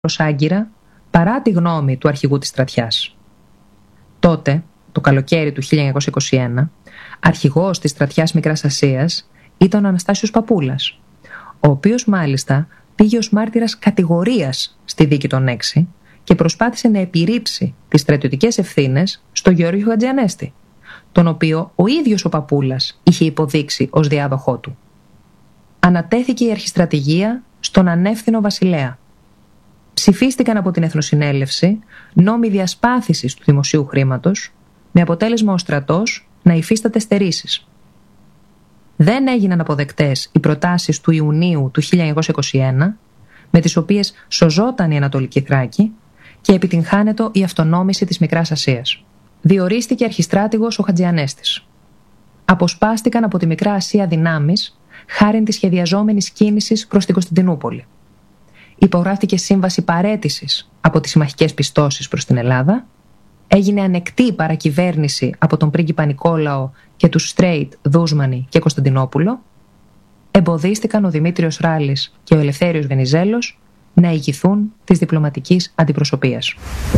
προς Άγκυρα παρά τη γνώμη του αρχηγού της στρατιάς. Τότε, το καλοκαίρι του 1921, αρχηγός της στρατιάς Μικράς Ασίας ήταν ο Αναστάσιος Παπούλας, ο οποίος μάλιστα πήγε ως μάρτυρας κατηγορίας στη δίκη των 6 και προσπάθησε να επιρρύψει τις στρατιωτικές ευθύνες στο Γεώργιο Χατζιανέστη, τον οποίο ο ίδιος ο Παπούλας είχε υποδείξει ως διάδοχό του. Ανατέθηκε η αρχιστρατηγία στον ανεύθυνο βασιλέα. Ψηφίστηκαν από την Εθνοσυνέλευση νόμοι διασπάθησης του δημοσίου χρήματος, με αποτέλεσμα ο στρατός να υφίσταται στερήσεις. Δεν έγιναν αποδεκτές οι προτάσεις του Ιουνίου του 1921, με τις οποίες σωζόταν η Ανατολική Θράκη και επιτυγχάνετο η αυτονόμηση της Μικράς Ασίας. Διορίστηκε αρχιστράτηγος ο Χατζιανέστης. Αποσπάστηκαν από τη Μικρά Ασία δυνάμεις χάριν της σχεδιαζόμενης κίνησης προς την Κωνσταντινούπολη. Υπογράφηκε σύμβαση παραίτησης από τις συμμαχικές πιστώσεις προς την Ελλάδα. Έγινε ανεκτή η παρακυβέρνηση από τον πρίγκιπα Νικόλαο και τους Στρέιτ, Δούσμανη και Κωνσταντινόπουλο. Εμποδίστηκαν ο Δημήτριος Ράλης και ο Ελευθέριος Βενιζέλος να ηγηθούν της διπλωματικής αντιπροσωπείας.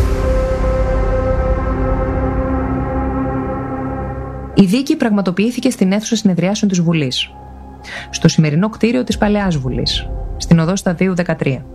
Η δίκη πραγματοποιήθηκε στην αίθουσα συνεδριάσεων της Βουλής, στο σημερινό κτίριο της Παλαιάς Βουλής, στην οδό Σταδίου 13.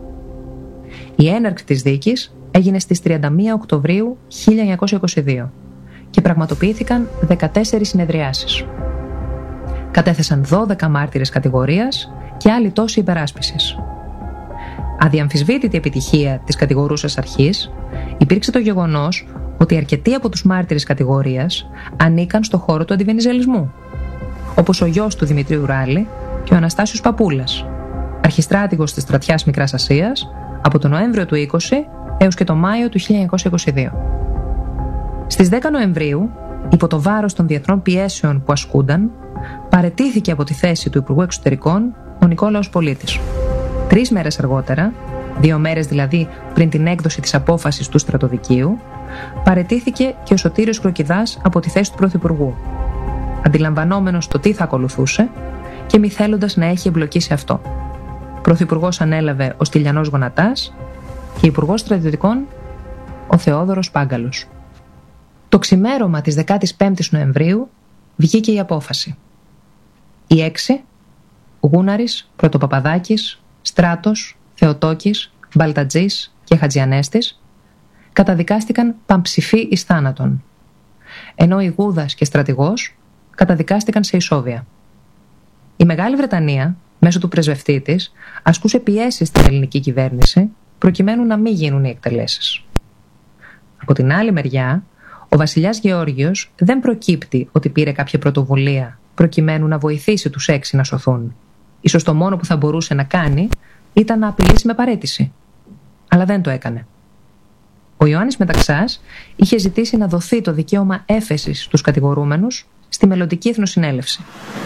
Η έναρξη της δίκης έγινε στις 31 Οκτωβρίου 1922 και πραγματοποιήθηκαν 14 συνεδριάσεις. Κατέθεσαν 12 μάρτυρες κατηγορίας και άλλοι τόσοι υπεράσπισης. Αδιαμφισβήτητη επιτυχία της κατηγορούσας αρχής υπήρξε το γεγονός ότι αρκετοί από τους μάρτυρες κατηγορίας ανήκαν στο χώρο του αντιβενιζελισμού, όπως ο γιος του Δημητρίου Ράλη και ο Αναστάσιος Παπούλας, αρχιστράτηγος της στρατιάς Μικράς Ασίας από τον Νοέμβριο του 20 έως και τον Μάιο του 1922. Στις 10 Νοεμβρίου, υπό το βάρος των διεθνών πιέσεων που ασκούνταν, παραιτήθηκε από τη θέση του Υπουργού Εξωτερικών ο Νικόλαος Πολίτης. 3 μέρες αργότερα, 2 μέρες δηλαδή πριν την έκδοση της απόφασης του στρατοδικείου, παραιτήθηκε και ο Σωτήριος Κροκηδάς από τη θέση του Πρωθυπουργού, αντιλαμβανόμενος το τι θα ακολουθούσε και μη θέλοντας να έχει εμπλοκή σε αυτό. Πρωθυπουργός ανέλαβε ο Στυλιανός Γονατάς και Υπουργός Στρατιωτικών ο Θεόδωρος Πάγκαλος. Το ξημέρωμα της 15ης Νοεμβρίου βγήκε η απόφαση. Οι 6, Γούναρης, Πρωτοπαπαδάκης, Στράτος, Θεοτόκης, Μπαλτατζής και Χατζιανέστης, καταδικάστηκαν παμψηφί εις θάνατον, ενώ οι Γούδας και Στρατηγός καταδικάστηκαν σε ισόβια. Η Μεγάλη Βρετανία, μέσω του πρεσβευτή της, ασκούσε πιέσεις στην ελληνική κυβέρνηση προκειμένου να μην γίνουν οι εκτελέσεις. Από την άλλη μεριά, ο βασιλιάς Γεώργιος δεν προκύπτει ότι πήρε κάποια πρωτοβουλία προκειμένου να βοηθήσει τους 6 να σωθούν. Ίσως το μόνο που θα μπορούσε να κάνει ήταν να απειλήσει με παραίτηση. Αλλά δεν το έκανε. Ο Ιωάννης Μεταξάς είχε ζητήσει να δοθεί το δικαίωμα έφεσης στους κατηγορούμενους στη μελλοντική Εθνοσυνέλευση.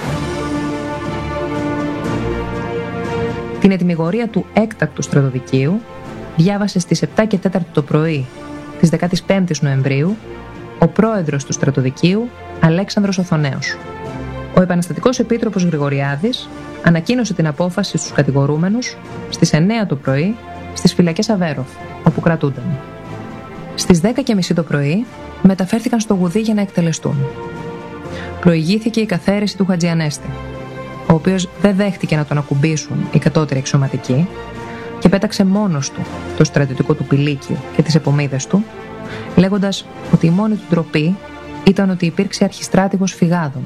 Την ετυμηγορία του έκτακτου στρατοδικείου διάβασε στις 7 και 4 το πρωί της 15ης Νοεμβρίου ο πρόεδρος του στρατοδικείου Αλέξανδρος Οθονέος. Ο επαναστατικός επίτροπος Γρηγοριάδης ανακοίνωσε την απόφαση στους κατηγορούμενους στις 9 το πρωί στις φυλακές Αβέροφ, όπου κρατούνταν. Στις 10:30 το πρωί μεταφέρθηκαν στο Γουδί για να εκτελεστούν. Προηγήθηκε η καθαίρεση του Χατζιανέστη, ο οποίος δεν δέχτηκε να τον ακουμπήσουν οι κατώτεροι αξιωματικοί και πέταξε μόνος του το στρατιωτικό του πηλίκι και τις επομίδες του, λέγοντας ότι η μόνη του ντροπή ήταν ότι υπήρξε αρχιστράτηγος φυγάδων.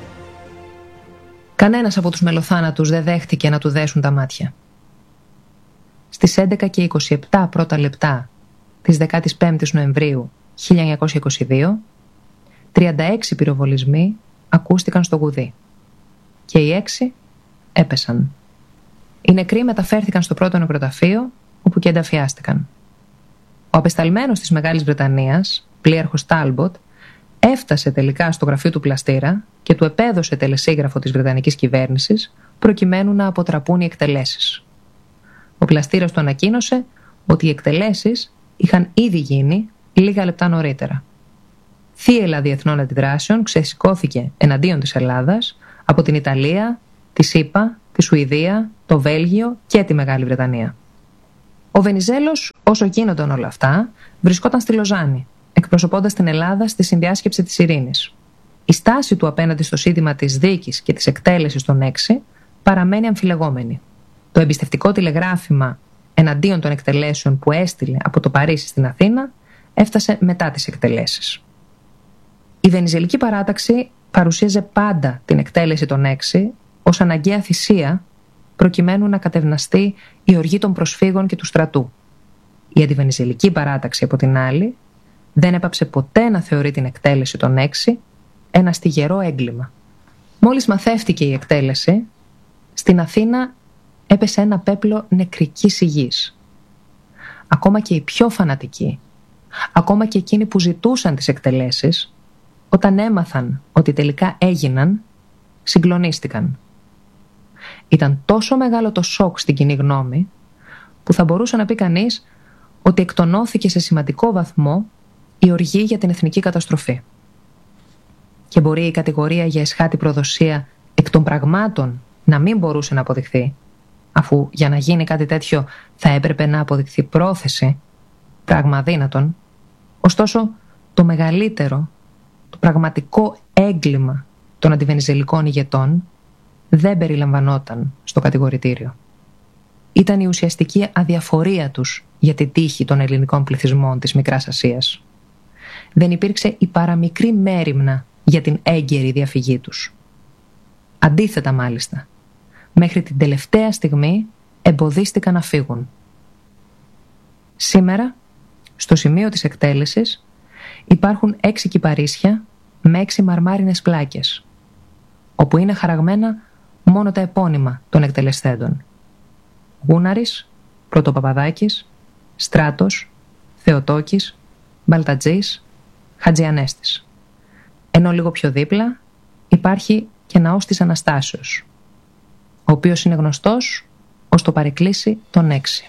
Κανένας από τους μελοθάνατους δεν δέχτηκε να του δέσουν τα μάτια. Στις 11:27 πρώτα λεπτά της 15ης Νοεμβρίου 1922, 36 πυροβολισμοί ακούστηκαν στο Γουδί και οι 6 έπεσαν. Οι νεκροί μεταφέρθηκαν στο πρώτο νεκροταφείο, όπου και ενταφιάστηκαν. Ο απεσταλμένος της Μεγάλης Βρετανίας, πλοίαρχος Τάλμποτ, έφτασε τελικά στο γραφείο του πλαστήρα και του επέδωσε τελεσίγραφο της Βρετανικής κυβέρνησης προκειμένου να αποτραπούν οι εκτελέσεις. Ο πλαστήρας του ανακοίνωσε ότι οι εκτελέσεις είχαν ήδη γίνει λίγα λεπτά νωρίτερα. Θύελλα διεθνών αντιδράσεων ξεσηκώθηκε εναντίον της Ελλάδας από την Ιταλία, τη ΣΥΠΑ, τη Σουηδία, το Βέλγιο και τη Μεγάλη Βρετανία. Ο Βενιζέλος, όσο γίνονταν όλα αυτά, βρισκόταν στη Λοζάνη, εκπροσωπώντας την Ελλάδα στη συνδιάσκεψη της Ειρήνης. Η στάση του απέναντι στο ζήτημα της δίκης και της εκτέλεσης των 6 παραμένει αμφιλεγόμενη. Το εμπιστευτικό τηλεγράφημα εναντίον των εκτελέσεων που έστειλε από το Παρίσι στην Αθήνα έφτασε μετά τις εκτελέσεις. Η Βενιζελική παράταξη παρουσίαζε πάντα την εκτέλεση των 6 ως αναγκαία θυσία προκειμένου να κατευναστεί η οργή των προσφύγων και του στρατού. Η αντιβενιζελική παράταξη, από την άλλη, δεν έπαψε ποτέ να θεωρεί την εκτέλεση των 6 ένα στιγερό έγκλημα. Μόλις μαθεύτηκε η εκτέλεση, στην Αθήνα έπεσε ένα πέπλο νεκρικής σιγής. Ακόμα και οι πιο φανατικοί, ακόμα και εκείνοι που ζητούσαν τις εκτελέσεις, όταν έμαθαν ότι τελικά έγιναν, συγκλονίστηκαν. Ήταν τόσο μεγάλο το σοκ στην κοινή γνώμη, που θα μπορούσε να πει κανείς ότι εκτονώθηκε σε σημαντικό βαθμό η οργή για την εθνική καταστροφή. Και μπορεί η κατηγορία για εσχάτη προδοσία εκ των πραγμάτων να μην μπορούσε να αποδειχθεί, αφού για να γίνει κάτι τέτοιο θα έπρεπε να αποδειχθεί πρόθεση, πράγμα αδύνατον. Ωστόσο, το μεγαλύτερο, το πραγματικό έγκλημα των αντιβενιζελικών ηγετών δεν περιλαμβανόταν στο κατηγορητήριο. Ήταν η ουσιαστική αδιαφορία τους για τη τύχη των ελληνικών πληθυσμών της Μικράς Ασίας. Δεν υπήρξε η παραμικρή μέριμνα για την έγκαιρη διαφυγή τους. Αντίθετα μάλιστα, μέχρι την τελευταία στιγμή εμποδίστηκαν να φύγουν. Σήμερα, στο σημείο της εκτέλεσης, υπάρχουν 6 κυπαρίσια με 6 μαρμάρινες πλάκες, όπου είναι χαραγμένα μόνο τα επώνυμα των εκτελεσθέντων. Γούναρης, Πρωτοπαπαδάκης, Στράτος, Θεοτόκης, Μπαλτατζής, Χατζιανέστης. Ενώ λίγο πιο δίπλα υπάρχει και ναός της Αναστάσεως, ο οποίος είναι γνωστός ως το παρεκκλήσι των 6.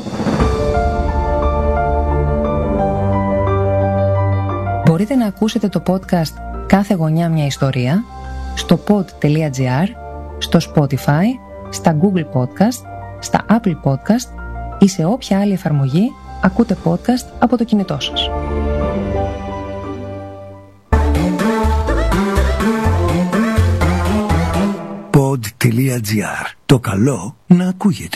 Μπορείτε να ακούσετε το podcast «Κάθε γωνιά μια ιστορία» στο pod.gr, στο Spotify, στα Google Podcast, στα Apple Podcast ή σε όποια άλλη εφαρμογή ακούτε podcast από το κινητό σας. Pod.gr. Το καλό να ακούγεται.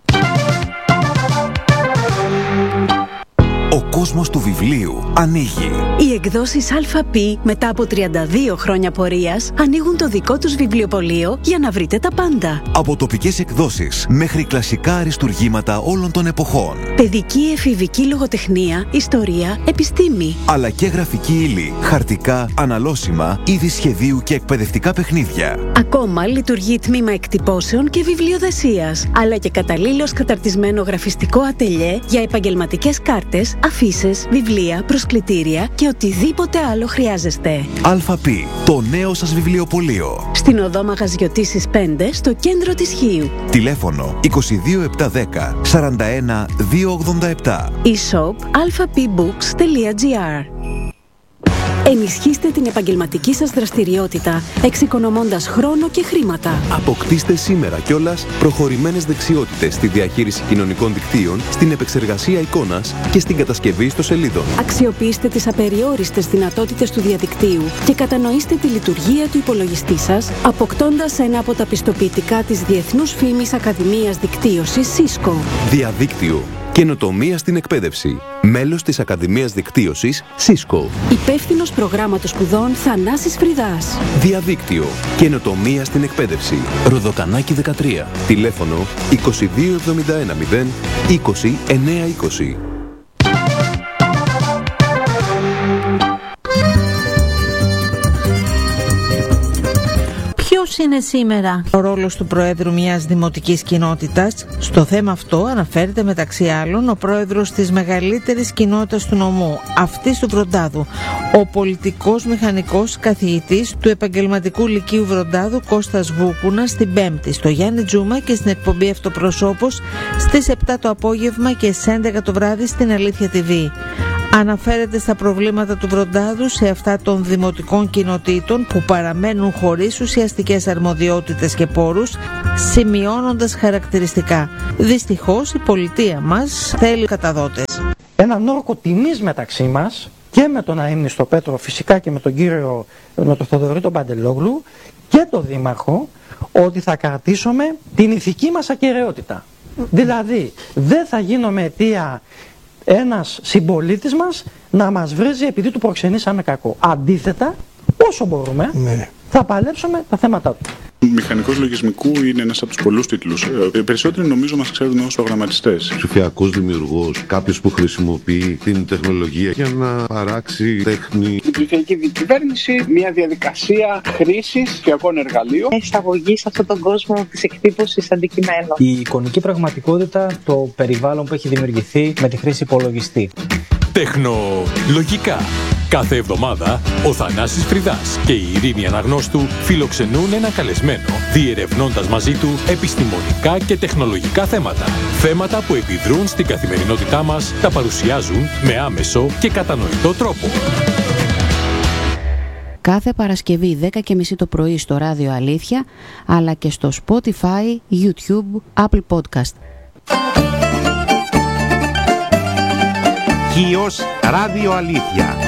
Ο κόσμος του βιβλίου ανοίγει. Οι εκδόσεις ΑΠ μετά από 32 χρόνια πορείας ανοίγουν το δικό τους βιβλιοπωλείο για να βρείτε τα πάντα. Από τοπικές εκδόσεις μέχρι κλασικά αριστουργήματα όλων των εποχών. Παιδική, εφηβική λογοτεχνία, ιστορία, επιστήμη. Αλλά και γραφική ύλη, χαρτικά, αναλώσιμα, είδη σχεδίου και εκπαιδευτικά παιχνίδια. Ακόμα λειτουργεί τμήμα εκτυπώσεων και βιβλιοδεσίας. Αλλά και καταλήλως καταρτισμένο γραφιστικό ατελιέ για επαγγελματικές κάρτες, αφίσες, βιβλία, προσκλητήρια και οτιδήποτε άλλο χρειάζεστε. ΑΠ, το νέο σας βιβλιοπωλείο. Στην οδό Μαγαζιωτήσης 5, στο κέντρο της Χίου. Τηλέφωνο 22710 41 287. E-shop alphapbooks.gr. Ενισχύστε την επαγγελματική σας δραστηριότητα, εξοικονομώντας χρόνο και χρήματα. Αποκτήστε σήμερα κιόλας προχωρημένες δεξιότητες στη διαχείριση κοινωνικών δικτύων, στην επεξεργασία εικόνας και στην κατασκευή ιστοσελίδων. Αξιοποιήστε τις απεριόριστες δυνατότητες του διαδικτύου και κατανοήστε τη λειτουργία του υπολογιστή σας, αποκτώντας ένα από τα πιστοποιητικά της Διεθνούς Φήμης Ακαδημίας Δικτύωσης Cisco. Διαδίκτυο. Καινοτομία στην εκπαίδευση. Μέλος της Ακαδημίας Δικτύωσης Cisco. Υπεύθυνος προγράμματος σπουδών Θανάσης Φρυδάς. Διαδίκτυο. Καινοτομία στην εκπαίδευση. Ροδοκανάκι 13. Τηλέφωνο 2271 0 20 920. Ποιος είναι σήμερα ο ρόλος του Προέδρου μιας δημοτικής κοινότητας? Στο θέμα αυτό αναφέρεται μεταξύ άλλων ο πρόεδρος της μεγαλύτερης κοινότητας του νομού, αυτής του Βροντάδου, ο πολιτικός μηχανικός καθηγητής του επαγγελματικού λυκείου Βροντάδου Κώστας Βούκουνας, στην Πέμπτη στο Γιάννη Τζούμα και στην εκπομπή Αυτοπροσώπος στις 7 το απόγευμα και στις 11 το βράδυ στην Αλήθεια TV. Αναφέρεται στα προβλήματα του Βροντάδου, σε αυτά των δημοτικών κοινοτήτων που παραμένουν χωρίς ουσιαστικές αρμοδιότητες και πόρους, σημειώνοντας χαρακτηριστικά: δυστυχώς η πολιτεία μας θέλει καταδότες. Έναν όρκο τιμής μεταξύ μας και με τον αείμνηστο Πέτρο, φυσικά και με τον κύριο, με τον Θοδωρή τον Παντελόγλου και τον Δήμαρχο, ότι θα κρατήσουμε την ηθική μας ακεραιότητα. Δηλαδή δεν θα γίνουμε αιτία ένας συμπολίτης μας να μας βρίζει επειδή του προξενήσαμε κακό. Αντίθετα, όσο μπορούμε, θα παλέψουμε τα θέματα του. Μηχανικός λογισμικού είναι ένας από τους πολλούς τίτλους. Οι περισσότεροι νομίζω μας ξέρουν ως προγραμματιστές. Ψηφιακός δημιουργός, κάποιος που χρησιμοποιεί την τεχνολογία για να παράξει τέχνη. Η ψηφιακή διακυβέρνηση, μια διαδικασία χρήσης ψηφιακών εργαλείων. Εισαγωγή σε αυτόν τον κόσμο της εκτύπωσης αντικειμένων. Η εικονική πραγματικότητα, το περιβάλλον που έχει δημιουργηθεί με τη χρήση υπολογιστή. Τεχνολογικά. Κάθε εβδομάδα ο Θανάσης Φρυδάς και η Ειρήνη Αναγνώστου φιλοξενούν ένα καλεσμένο, διερευνώντας μαζί του επιστημονικά και τεχνολογικά θέματα. Θέματα που επιδρούν στην καθημερινότητά μας, τα παρουσιάζουν με άμεσο και κατανοητό τρόπο. Κάθε Παρασκευή 10:30 το πρωί στο Ράδιο Αλήθεια, αλλά και στο Spotify, YouTube, Apple Podcast. Χίος Ράδιο Αλήθεια.